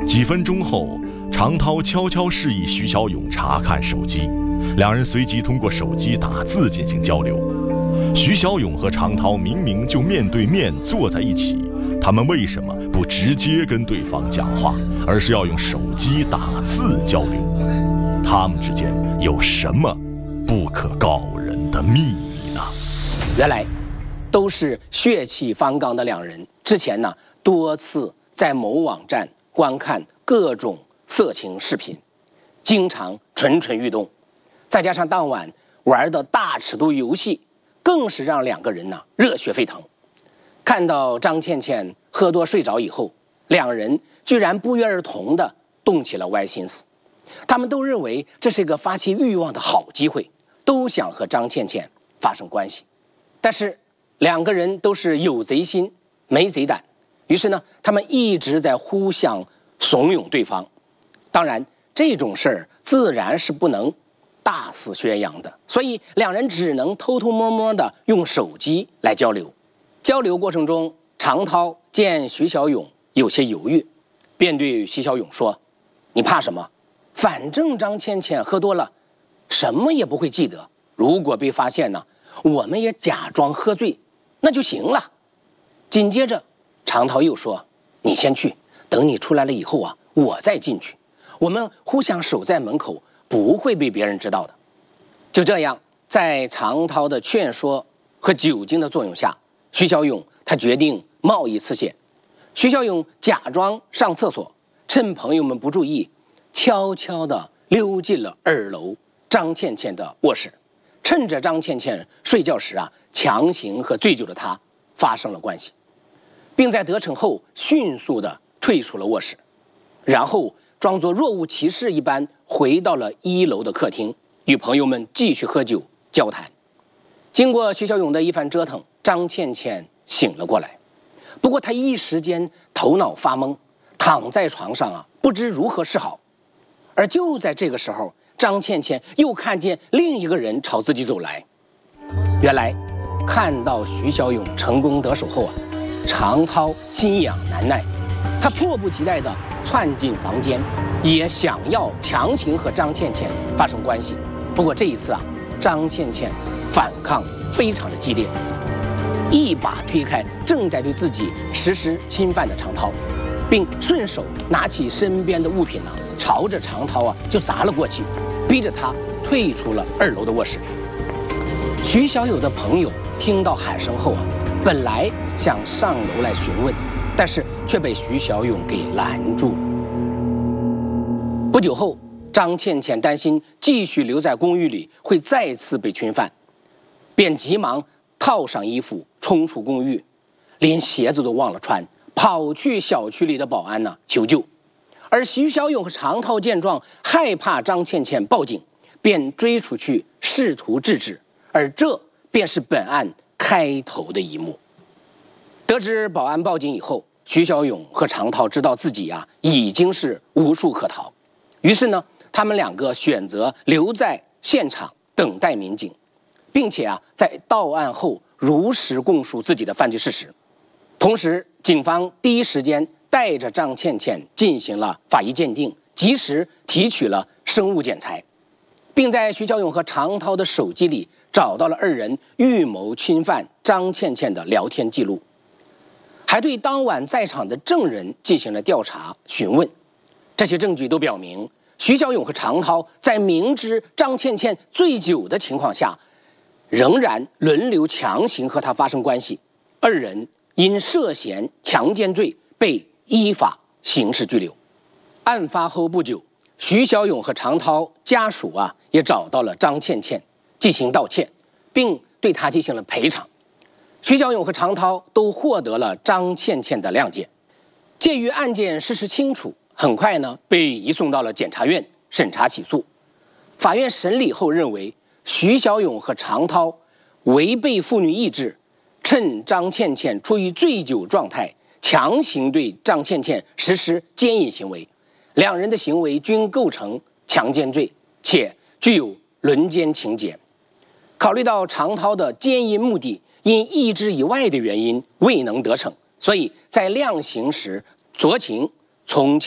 几分钟后，常涛悄悄示意徐小勇查看手机，两人随即通过手机打字进行交流。徐小勇和常涛明明就面对面坐在一起，他们为什么不直接跟对方讲话，而是要用手机打字交流？他们之间有什么不可告人的秘密呢？ 原来都是血气方刚的两人，之前呢多次在某网站观看各种色情视频，经常蠢蠢欲动，再加上当晚玩的大尺度游戏，更是让两个人呢热血沸腾。看到张倩倩喝多睡着以后，两人居然不约而同地动起了歪心思。他们都认为这是一个发泄欲望的好机会，都想和张倩倩发生关系。但是两个人都是有贼心没贼胆，于是呢，他们一直在互相怂恿对方。当然，这种事儿自然是不能大肆宣扬的，所以两人只能偷偷摸摸的用手机来交流。交流过程中，常涛见徐小勇有些犹豫，便对徐小勇说：“你怕什么？反正张倩倩喝多了，什么也不会记得。如果被发现呢，我们也假装喝醉，那就行了。”紧接着，常涛又说：“你先去，等你出来了以后啊，我再进去。我们互相守在门口，不会被别人知道的。”就这样，在常涛的劝说和酒精的作用下，徐小勇他决定冒一次险。徐小勇假装上厕所，趁朋友们不注意，悄悄地溜进了2楼张倩倩的卧室，趁着张倩倩睡觉时啊，强行和醉酒的她发生了关系，并在得逞后迅速地退出了卧室，然后装作若无其事一般回到了1楼的客厅，与朋友们继续喝酒交谈。经过徐小勇的一番折腾，张倩倩醒了过来，不过她一时间头脑发懵，躺在床上啊，不知如何是好。而就在这个时候，张倩倩又看见另一个人朝自己走来。原来，看到徐小勇成功得手后啊，常涛心痒难耐，他迫不及待地窜进房间，也想要强行和张倩倩发生关系。不过这一次啊，张倩倩反抗非常的激烈，一把推开正在对自己实施侵犯的常涛，并顺手拿起身边的物品呢，朝着常涛啊就砸了过去，逼着他退出了2楼的卧室。徐小友的朋友听到喊声后啊，本来想上楼来询问，但是却被徐小勇给拦住了。不久后，张倩倩担心继续留在公寓里会再次被侵犯，便急忙套上衣服冲出公寓，连鞋子都忘了穿，跑去小区里的保安呢求救。而徐小勇和常涛见状，害怕张倩倩报警，便追出去试图制止，而这便是本案开头的一幕。得知保安报警以后，徐小勇和常涛知道自己啊已经是无处可逃，于是呢，他们2个选择留在现场等待民警，并且啊在到案后如实供述自己的犯罪事实。同时，警方第一时间带着张倩倩进行了法医鉴定，及时提取了生物检材，并在徐小勇和常涛的手机里找到了2人预谋侵犯张倩倩的聊天记录，还对当晚在场的证人进行了调查询问。这些证据都表明，徐小勇和常涛在明知张倩倩醉酒的情况下，仍然轮流强行和她发生关系，2人因涉嫌强奸罪被依法刑事拘留。案发后不久，徐小勇和常涛家属啊也找到了张倩倩进行道歉，并对她进行了赔偿。徐小勇和常涛都获得了张倩倩的谅解。鉴于案件事实清楚，很快呢被移送到了检察院审查起诉。法院审理后认为，徐小勇和常涛违背妇女意志，趁张倩倩处于醉酒状态，强行对张倩倩实施奸淫行为，2人的行为均构成强奸罪，且具有轮奸情节。考虑到常涛的奸淫目的因意志以外的原因未能得逞，所以在量刑时酌情从轻